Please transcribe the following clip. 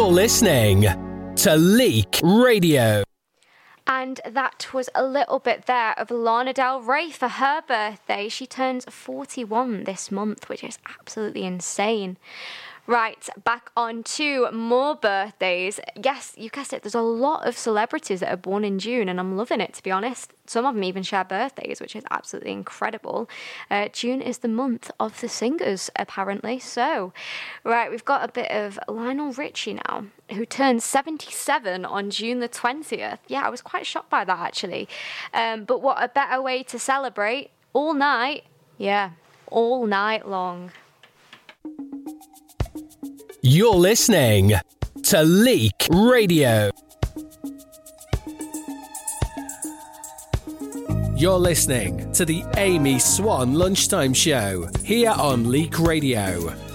You're listening to Leak Radio. And that was a little bit there of Lana Del Rey for her birthday. She turns 41 this month, which is absolutely insane. Right, back on to more birthdays. Yes, you guessed it, there's a lot of celebrities that are born in June, and I'm loving it, to be honest. Some of them even share birthdays, which is absolutely incredible. June is the month of the singers, apparently. So, right, we've got a bit of Lionel Richie now, who turns 77 on June the 20th. Yeah, I was quite shocked by that, actually. But what a better way to celebrate all night. Yeah, all night long. You're listening to Leak Radio. You're listening to the Amy Swan Lunchtime Show here on Leak Radio.